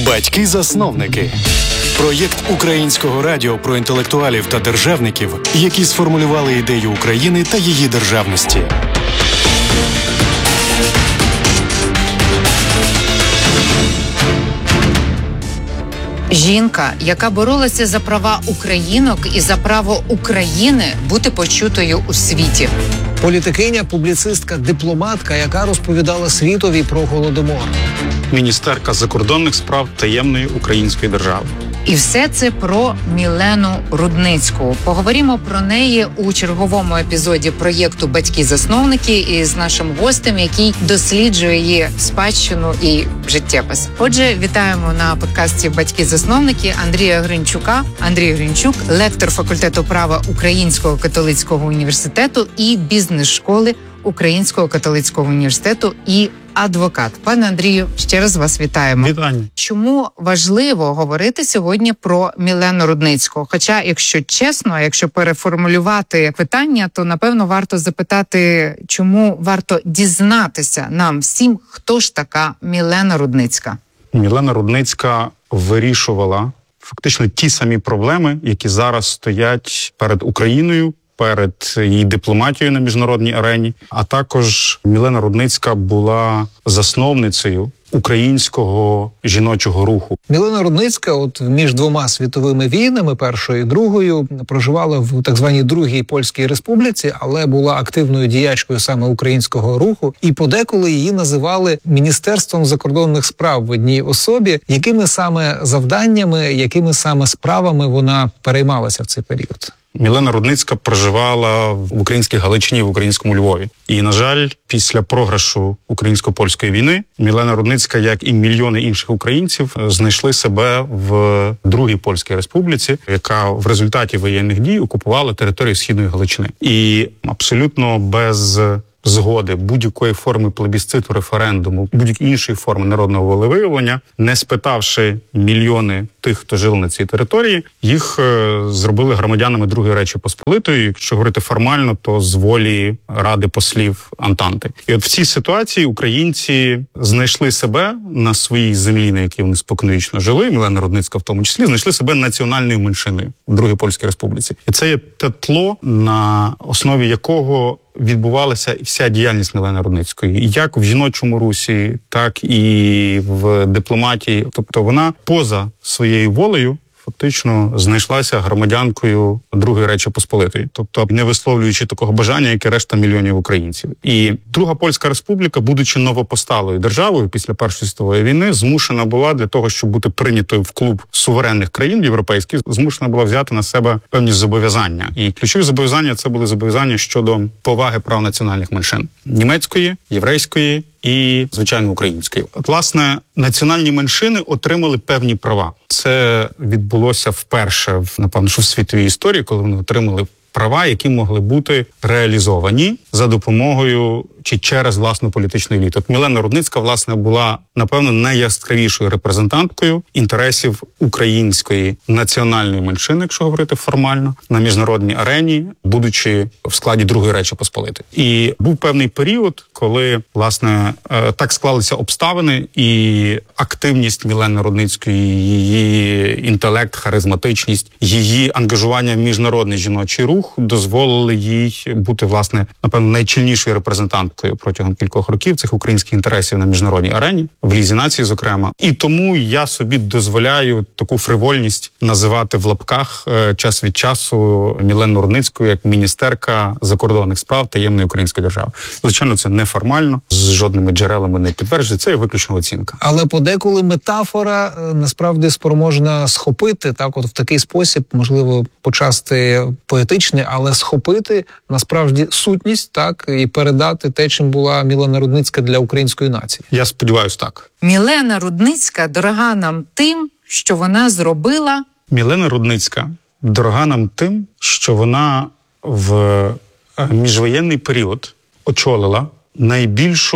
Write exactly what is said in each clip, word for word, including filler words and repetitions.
Батьки-засновники. Проєкт українського радіо про інтелектуалів та державників, які сформулювали ідею України та її державності. Жінка, яка боролася за права українок і за право України бути почутою у світі. Політикиня, публіцистка, дипломатка, яка розповідала світові про Голодомор. Міністерка закордонних справ таємної української держави. І все це про Мілену Рудницьку. Поговоримо про неї у черговому епізоді проєкту «Батьки-засновники» із нашим гостем, який досліджує її спадщину і життєпис. Отже, вітаємо на подкасті «Батьки-засновники» Андрія Гринчука. Андрій Гринчук – лектор факультету права Українського католицького університету і бізнес-школи Українського католицького університету і адвокат. Пане Андрію, ще раз вас вітаємо. Вітання. Чому важливо говорити сьогодні про Мілену Рудницьку? Хоча, якщо чесно, якщо переформулювати питання, то, напевно, варто запитати, чому варто дізнатися нам всім, хто ж така Мілена Рудницька? Мілена Рудницька вирішувала фактично ті самі проблеми, які зараз стоять перед Україною, перед її дипломатією на міжнародній арені, а також Мілена Рудницька була засновницею українського жіночого руху. Мілена Рудницька от між двома світовими війнами, першою і другою, проживала в так званій Другій Польській Республіці, але була активною діячкою саме українського руху, і подеколи її називали Міністерством закордонних справ в одній особі. Якими саме завданнями, якими саме справами вона переймалася в цей період? Мілена Рудницька проживала в українській Галичині, в українському Львові. І, на жаль, після програшу українсько-польської війни Мілена Рудницька, як і мільйони інших українців, знайшли себе в Другій Польській Республіці, яка в результаті воєнних дій окупувала територію Східної Галичини. І абсолютно без згоди будь-якої форми плебісциту, референдуму, будь-якої іншої форми народного волевиявлення, не спитавши мільйони тих, хто жив на цій території, їх е, зробили громадянами Другої Речі Посполитої, якщо говорити формально, то з волі Ради послів Антанти. І от в цій ситуації українці знайшли себе на своїй землі, на якій вони споконвічно жили, Мілена Рудницька в тому числі, знайшли себе національною меншиною в Другій Польській Республіці. І це є те тло, на основі якого відбувалася вся діяльність Мілени Рудницької, як в жіночому русі, так і в дипломатії. Тобто вона поза своєю волею фактично знайшлася громадянкою Другої Речі Посполитої, тобто не висловлюючи такого бажання, як і решта мільйонів українців. І Друга Польська Республіка, будучи новопосталою державою після Першої світової війни, змушена була для того, щоб бути прийнятою в клуб суверенних країн європейських, змушена була взяти на себе певні зобов'язання. І ключові зобов'язання – це були зобов'язання щодо поваги прав національних меншин – німецької, єврейської і, звичайно, української. От, власне, національні меншини отримали певні права. Це відбулося вперше, в, напевно, що в світовій історії, коли вони отримали права, які могли бути реалізовані за допомогою чи через власну політичну еліту. От Мілена Рудницька, власне, була, напевно, найяскравішою репрезентанткою інтересів української національної меншини, якщо говорити формально, на міжнародній арені, будучи в складі Другої Речі Посполитої. І був певний період, коли, власне, так склалися обставини, і активність Мілени Рудницької, її інтелект, харизматичність, її ангажування в міжнародний жіночий рух дозволили їй бути, власне, напевно, найчільнішою репрезентанткою протягом кількох років цих українських інтересів на міжнародній арені, в Лізі націй, зокрема. І тому я собі дозволяю таку фривольність називати в лапках час від часу Мілену Рудницьку як міністерка закордонних справ таємної української держави. Звичайно, це неформально, з жодними джерелами не підтверджується, це є виключно оцінка. Але подеколи метафора насправді спроможна схопити, так от в такий спосіб, можливо, почасти поетичний, але схопити насправді сутність, так, і передати те, чим була Мілена Рудницька для української нації. Я сподіваюся, так. Мілена Рудницька дорога нам тим, що вона зробила... Мілена Рудницька дорога нам тим, що вона в міжвоєнний період очолила найбільшу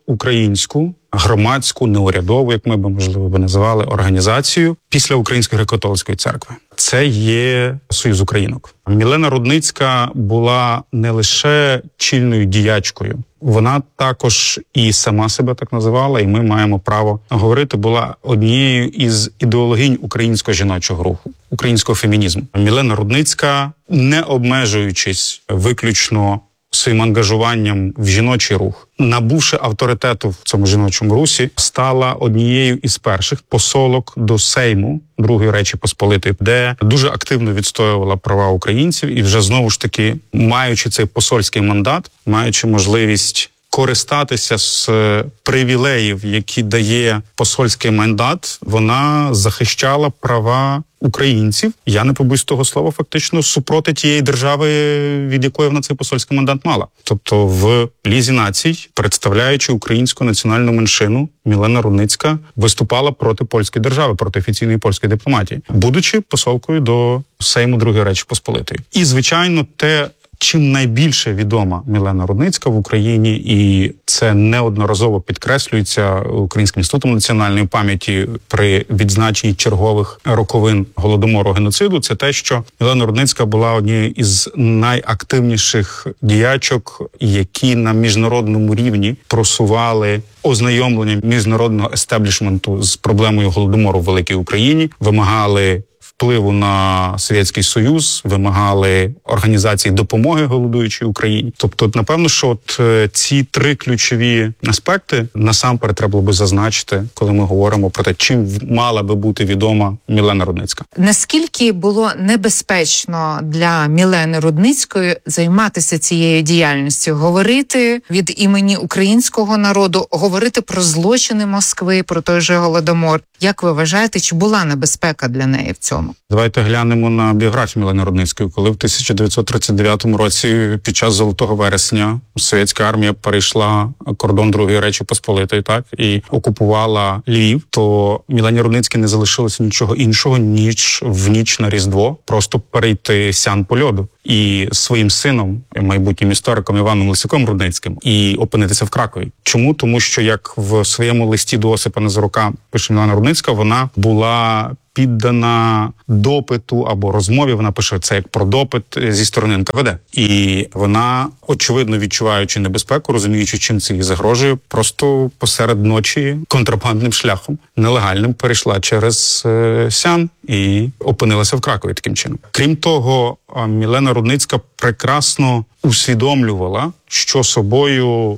українську громадську, неурядову, як ми б, можливо, би називали, організацію після Української греко-католицької церкви. Це є Союз Українок. Мілена Рудницька була не лише чільною діячкою, вона також і сама себе так називала, і ми маємо право говорити, була однією із ідеологінь українського жіночого руху, українського фемінізму. Мілена Рудницька, не обмежуючись виключно своїм ангажуванням в жіночий рух, набувши авторитету в цьому жіночому русі, стала однією із перших посолок до Сейму Другої Речі Посполитої, де дуже активно відстоювала права українців і вже знову ж таки, маючи цей посольський мандат, маючи можливість користатися з привілеїв, які дає посольський мандат, вона захищала права українців. Я не побоюсь того слова, фактично супроти тієї держави, від якої вона цей посольський мандат мала. Тобто в Лізі націй, представляючи українську національну меншину, Мілена Рудницька виступала проти польської держави, проти офіційної польської дипломатії, будучи посолкою до Сейму Другої Речі Посполитої. І, звичайно, те, чим найбільше відома Мілена Рудницька в Україні, і це неодноразово підкреслюється Українським інститутом національної пам'яті при відзначенні чергових роковин Голодомору, геноциду, це те, що Мілена Рудницька була однією із найактивніших діячок, які на міжнародному рівні просували ознайомлення міжнародного естеблішменту з проблемою Голодомору в Великій Україні, вимагали впливу на Совєтський Союз, вимагали організації допомоги голодуючій Україні. Тобто, напевно, що от ці три ключові аспекти насамперед треба було би зазначити, коли ми говоримо про те, чим мала би бути відома Мілена Рудницька. Наскільки було небезпечно для Мілени Рудницької займатися цією діяльністю, говорити від імені українського народу, говорити про злочини Москви, про той же Голодомор? Як ви вважаєте, чи була небезпека для неї в цьому? Давайте глянемо на біографію Мілени Рудницької. Коли в тисяча дев'ятсот тридцять дев'ятому році під час Золотого вересня совєтська армія перейшла кордон Другої Речі Посполитої, так, і окупувала Львів, то Мілені Рудницькій не залишилося нічого іншого, ніж в ніч на Різдво просто перейти сян по льоду і своїм сином, майбутнім істориком Іваном Лисюком Рудницьким, і опинитися в Кракові. Чому? Тому що, як в своєму листі до Осипа Назарука пише Мілена Рудницька, вона була піддана допиту або розмові, вона пише це як про допит зі сторони ен ка ве де. І вона, очевидно відчуваючи небезпеку, розуміючи, чим це їй загрожує, просто посеред ночі контрабандним шляхом, нелегальним, перейшла через е, Сян і опинилася в Кракові таким чином. Крім того, Мілена Рудницька прекрасно усвідомлювала, що собою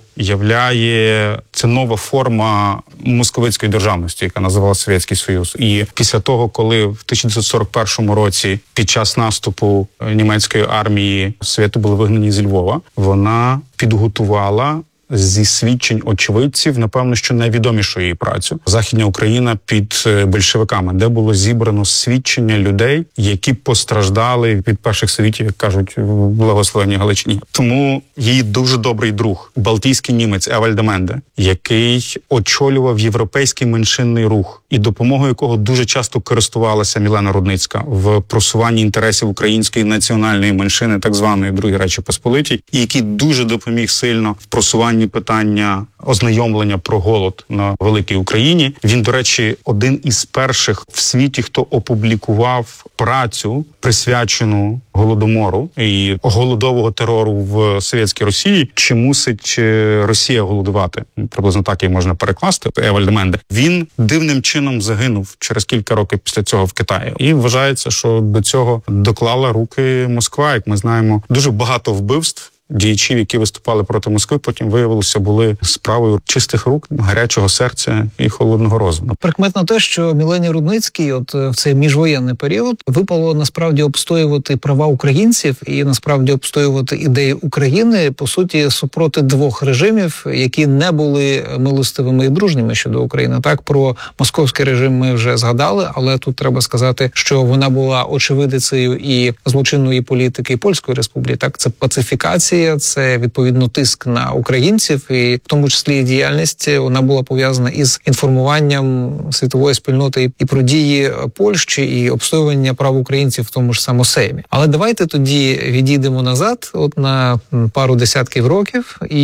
являє це нова форма московицької державності, яка називалася Совєтський Союз. І після того, коли в тисяча дев'ятсот сорок першому році під час наступу німецької армії Совєти були вигнані зі Львова, вона підготувала зі свідчень очевидців, напевно, що найвідомішу її працю «Західня Україна під большевиками», де було зібрано свідчення людей, які постраждали від перших совітів, як кажуть, в благословенній Галичині. Тому її дуже добрий друг, балтійський німець Евальд де Менде, який очолював європейський меншинний рух, і допомогою якого дуже часто користувалася Мілена Рудницька в просуванні інтересів української національної меншини, так званої Другої Речі Посполитій, і який дуже допоміг сильно в просуванні питання ознайомлення про голод на Великій Україні. Він, до речі, один із перших в світі, хто опублікував працю, присвячену Голодомору і голодового терору в Совєтській Росії, чи мусить Росія голодувати. Приблизно так її можна перекласти. Евальд де Менде. Він дивним чином загинув через кілька років після цього в Китаї. І вважається, що до цього доклала руки Москва. Як ми знаємо, дуже багато вбивств діячів, які виступали проти Москви, потім виявилося, були справою чистих рук, гарячого серця і холодного розуму. Прикметно те, що Мілені Рудницькій от в цей міжвоєнний період випало насправді обстоювати права українців і насправді обстоювати ідеї України, по суті, супроти двох режимів, які не були милостивими і дружніми щодо України. Так, про московський режим ми вже згадали, але тут треба сказати, що вона була очевидицею і злочинної політики Польської Республіки. Так, це пацифікація, це, відповідно, тиск на українців, і в тому числі діяльність, вона була пов'язана із інформуванням світової спільноти і про дії Польщі, і обстоювання прав українців в тому ж самому Сеймі. Але давайте тоді відійдемо назад, от на пару десятків років, і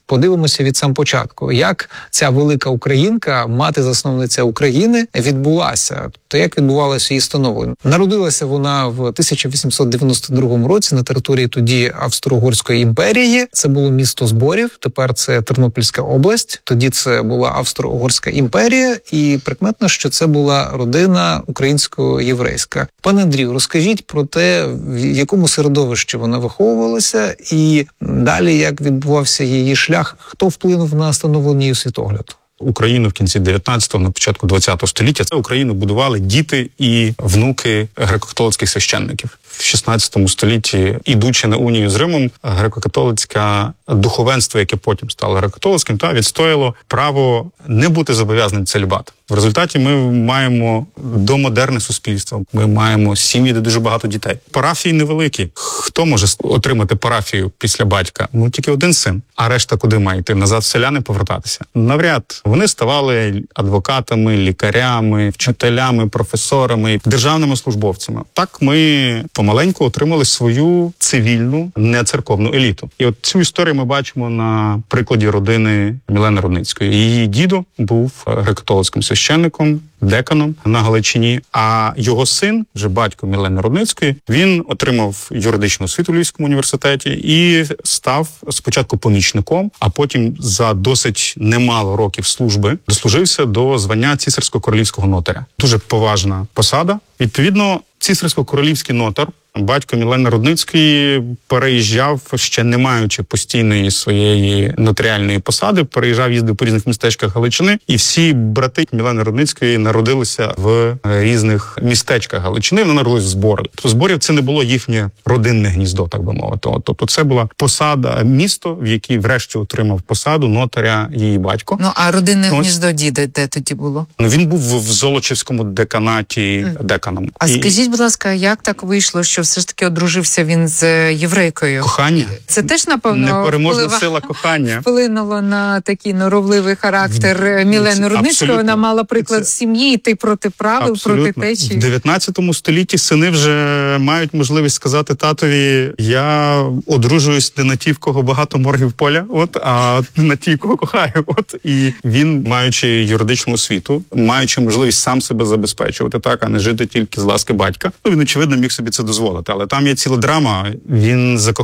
Подивимося від сам початку, як ця велика українка, мати-засновниця України, відбулася. Тобто, як відбувалося її становлення. Народилася вона в тисяча вісімсот дев'яносто другому році на території тоді Австро-Угорської імперії. Це було місто Зборів, тепер це Тернопільська область. Тоді це була Австро-Угорська імперія, і прикметно, що це була родина українсько-єврейська. Пане Андрію, розкажіть про те, в якому середовищі вона виховувалася, і далі як відбувався її шлях, хто вплинув на становлення її світогляду? Україну в кінці дев'ятнадцятого, на початку двадцятого століття це Україну будували діти і внуки греко-католицьких священників. В шістнадцятому столітті, ідучи на унію з Римом, греко-католицьке духовенство, яке потім стало греко-католицьким, та відстояло право не бути зобов'язаним целібат. В результаті ми маємо домодерне суспільство, ми маємо сім'ї, де дуже багато дітей. Парафії невеликі. Хто може отримати парафію після батька? Ну, тільки один син. А решта куди має йти? Назад в селяни повертатися? Навряд. Вони ставали адвокатами, лікарями, вчителями, професорами, державними службовцями. Так ми помаленьку отримали свою цивільну, не церковну еліту. І от цю історію ми бачимо на прикладі родини Мілени Рудницької. Її дідо був греко-католицьким священником, деканом на Галичині, а його син, вже батько Мілени Рудницької, він отримав юридичну освіту у Львівському університеті і став спочатку помічником, а потім за досить немало років служби дослужився до звання цісарсько-королівського нотаря. Дуже поважна посада. Відповідно, цісарсько-королівський нотар, батько Мілени Рудницької, переїжджав, ще не маючи постійної своєї нотаріальної посади, переїжджав, їздив по різних містечках Галичини, і всі брати Мілени Рудницької народилися в різних містечках Галичини, вони народилися в Зборі. Тобто Зборів це не було їхнє родинне гніздо, так би мовити. Тобто це була посада, місто, в якій врешті отримав посаду нотаря її батько. Ну, а родинне Ось. гніздо діда де тоді було? Ну, він був в Золочівському деканаті mm. деканом. А І... скажіть, будь ласка, як так вийшло, що все ж таки одружився він з єврейкою? Кохання. Це теж, напевно, непереможна вплива... сила кохання. вплинуло на такий норовливий характер Мілени Рудницької. Вона мала приклад це... сім'ї, йти проти правил, Абсолютно. проти течії. В дев'ятнадцятому столітті сини вже мають можливість сказати татові: я одружуюсь не на ті, в кого багато моргів поля, от, а на ті, кого кохаю. От. І він, маючи юридичну освіту, маючи можливість сам себе забезпечувати, так, а не жити тільки з ласки батька, ну, він, очевидно, міг собі це дозволити. Але там є ціла драма. Він закохав